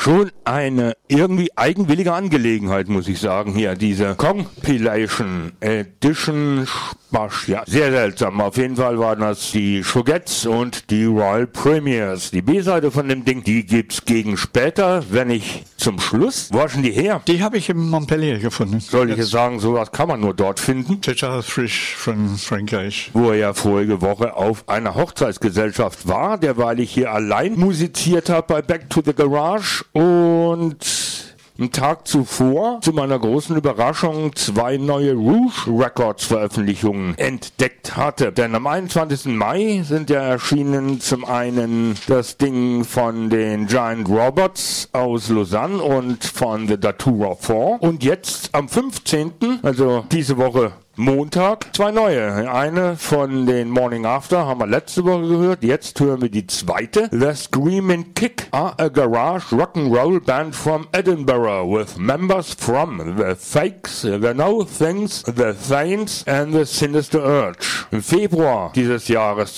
Schon eine irgendwie eigenwillige Angelegenheit, muss ich sagen, hier, diese Compilation Edition Spaß. Ja, sehr seltsam. Auf jeden Fall waren das die Shugettes und die Royal Premiers. Die B-Seite von dem Ding, die gibt's gegen später, wenn ich zum Schluss, wo schon die her? Die habe ich in Montpellier gefunden. Soll ich jetzt sagen, sowas kann man nur dort finden? Total frisch von Frankreich. Wo er ja vorige Woche auf einer Hochzeitsgesellschaft war, derweil ich hier allein musiziert habe bei Back to the Garage und einen Tag zuvor zu meiner großen Überraschung 2 neue Rouge Records Veröffentlichungen entdeckt hatte. Denn am 21. Mai sind ja erschienen zum einen das Ding von den Giant Robots aus Lausanne und von The Datura 4 und jetzt am 15., also diese Woche Montag, 2 neue. Eine von den Morning After haben wir letzte Woche gehört. Jetzt hören wir die zweite. The Screamin' Kick are a garage rock'n'roll band from Edinburgh with members from The Fakes, The No Things, The Thanes and The Sinister Urge. Im Februar dieses Jahres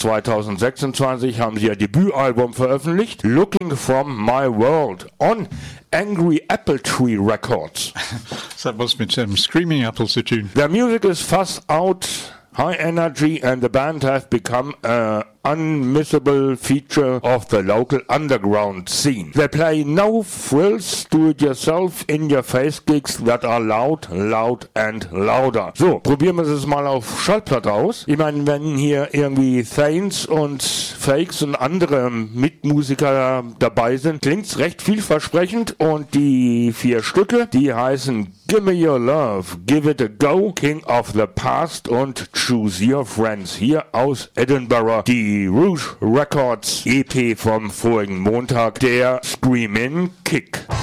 2026 haben sie ihr Debütalbum veröffentlicht. Looking from My World on Angry Apple Tree Records. Das hat was mit Screaming Apple zu tun. Their music is fuzz out, high energy, and the band have become a unmissable feature of the local underground scene. They play no frills, do-it-yourself, in-your-face gigs that are loud and louder. So, probieren wir es mal auf Schallplatte aus. Ich meine, wenn hier irgendwie Thanes und Fakes und andere Mitmusiker dabei sind, klingt's recht vielversprechend und die 4 Stücke, die heißen Gimme Your Love, Give It a Go, King of the Past und Choose Your Friends. Hier aus Edinburgh, die Rouge Records EP vom vorigen Montag, der Screamin' Kick.